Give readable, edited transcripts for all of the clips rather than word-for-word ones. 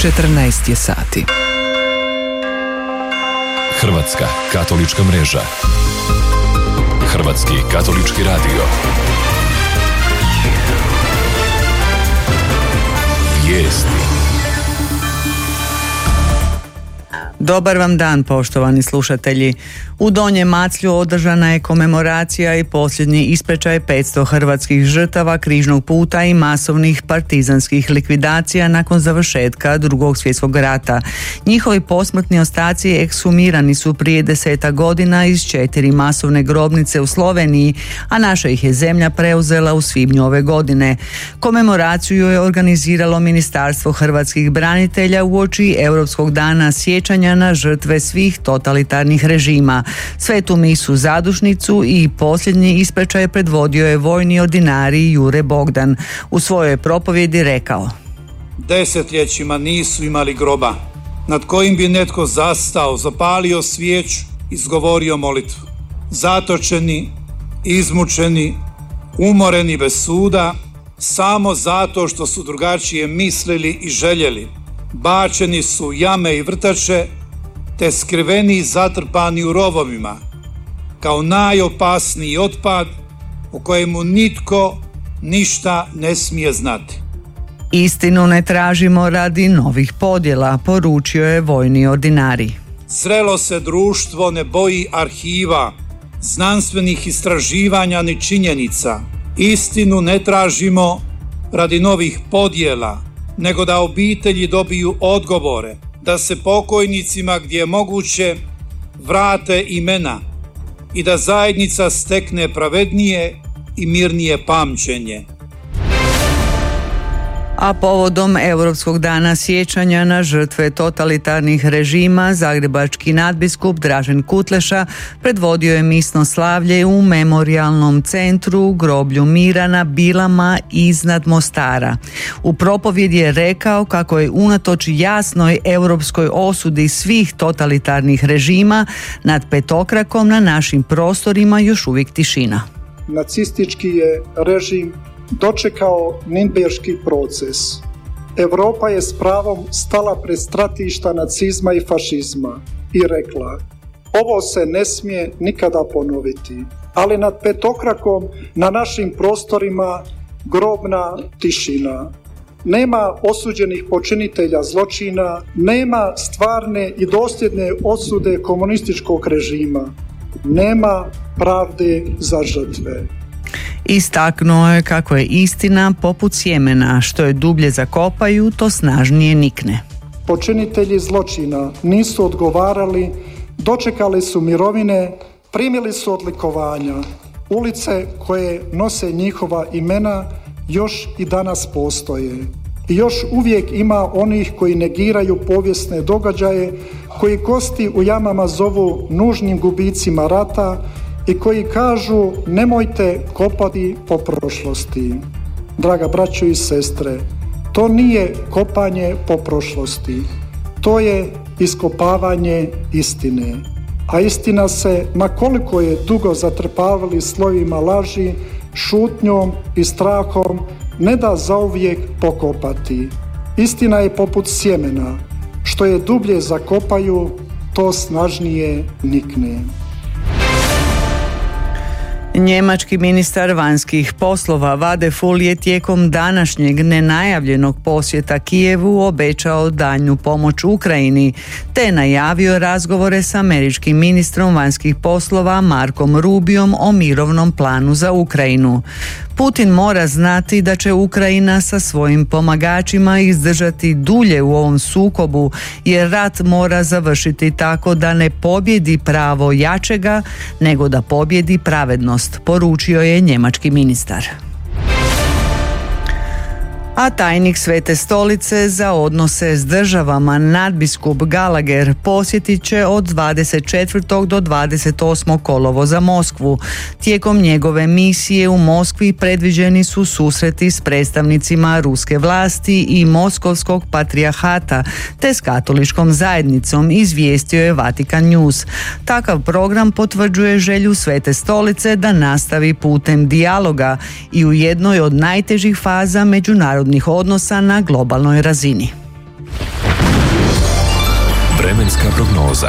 14 je sati. Hrvatska katolička mreža. Hrvatski katolički radio. Vijesti. Dobar vam dan, poštovani slušatelji. U Donjem Maclju održana je komemoracija i posljednji isprečaj 500 hrvatskih žrtava križnog puta i masovnih partizanskih likvidacija nakon završetka Drugog svjetskog rata. Njihovi posmrtni ostaci ekshumirani su prije 10 godina iz 4 masovne grobnice u Sloveniji, a naša ih je zemlja preuzela u svibnju ove godine. Komemoraciju je organiziralo Ministarstvo hrvatskih branitelja uoči Europskog dana sjećanja na žrtve svih totalitarnih režima. Svetu misu zadušnicu i posljednji isprečaj predvodio je vojni ordinarij Jure Bogdan. U svojoj propovjedi rekao: desetljećima nisu imali groba nad kojim bi netko zastao, zapalio svijeću, izgovorio molitvu. Zatočeni, izmučeni, umoreni bez suda, samo zato što su drugačije mislili i željeli. Bačeni su u jame i vrtače, te skriveni i zatrpani u rovovima, kao najopasniji otpad o kojemu nitko ništa ne smije znati. Istinu ne tražimo radi novih podjela, poručio je vojni ordinarij. Zrelo se društvo ne boji arhiva, znanstvenih istraživanja ni činjenica. Istinu ne tražimo radi novih podjela, nego da obitelji dobiju odgovore, da se pokojnicima gdje je moguće vrate imena i da zajednica stekne pravednije i mirnije pamćenje. A povodom Europskog dana sjećanja na žrtve totalitarnih režima, zagrebački nadbiskup Dražen Kutleša predvodio je misno slavlje u memorijalnom centru groblju mira na Bilama iznad Mostara. U propovjedi je rekao kako je unatoč jasnoj europskoj osudi svih totalitarnih režima nad petokrakom na našim prostorima još uvijek tišina. Nacistički je režim dočekao Nürnberški proces. Europa je s pravom stala pred stratišta nacizma i fašizma i rekla: ovo se ne smije nikada ponoviti. Ali nad petokrakom na našim prostorima grobna tišina. Nema osuđenih počinitelja zločina, nema stvarne i dosljedne osude komunističkog režima, nema pravde za žrtve. Istaknuo je kako je istina poput sjemena, što je dublje zakopaju, to snažnije nikne. Počinitelji zločina nisu odgovarali, dočekali su mirovine, primili su odlikovanja. Ulice koje nose njihova imena još i danas postoje. I još uvijek ima onih koji negiraju povijesne događaje, koji kosti u jamama zovu nužnim gubicima rata i koji kažu nemojte kopati po prošlosti. Draga braćo i sestre, to nije kopanje po prošlosti, to je iskopavanje istine. A istina se, ma koliko je dugo zatrpavali slojima laži, šutnjom i strahom, ne da zauvijek pokopati. Istina je poput sjemena, što je dublje zakopaju, to snažnije nikne. Njemački ministar vanjskih poslova Vadeful je tijekom današnjeg nenajavljenog posjeta Kijevu obećao daljnju pomoć Ukrajini, te najavio razgovore s američkim ministrom vanjskih poslova Markom Rubiom o mirovnom planu za Ukrajinu. Putin mora znati da će Ukrajina sa svojim pomagačima izdržati dulje u ovom sukobu, jer rat mora završiti tako da ne pobjedi pravo jačega, nego da pobjedi pravednost, poručio je njemački ministar. A tajnik Svete stolice za odnose s državama nadbiskup Gallagher posjetit će od 24. do 28. kolovoza Moskvu. Tijekom njegove misije u Moskvi predviđeni su susreti s predstavnicima ruske vlasti i Moskovskog patrijahata te s katoličkom zajednicom, izvijestio je Vatikan News. Takav program potvrđuje želju Svete stolice da nastavi putem dijaloga i u jednoj od najtežih faza međunarodnih odnosa na globalnoj razini. Vremenska prognoza.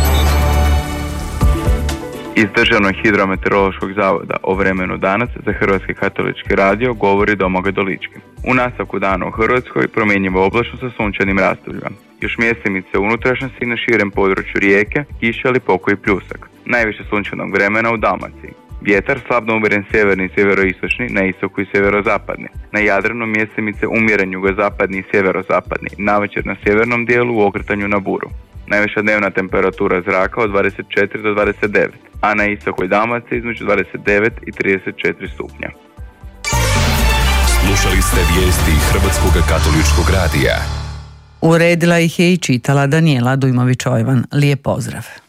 Iz Državnog hidrometeorološkog zavoda o vremenu danas za Hrvatski katolički radio govori Domagoj Dolički. U nastavku dana u Hrvatskoj promjenjivo oblačno sa sunčanim razdobljima. Još mjesemice unutrašnjosti na širem području rijeke, kiša ili pokoji pljusak. Najviše sunčanog vremena u Dalmaciji. Vjetar slabno umjeren sjeverni i sjeveroistočni, na istoku i sjeverozapadni. Na Jadranu mjesemice umjeren jugozapadni i sjeverozapadni, navečer na sjevernom dijelu u okretanju na buru. Najviša dnevna temperatura zraka od 24 do 29, a na istoku i Dalmaciji između 29 i 34 stupnja. Slušali ste vijesti Hrvatskog katoličkog radija. Uredila ih je i čitala Danijela Dujmović-Ojvan. Lijep pozdrav.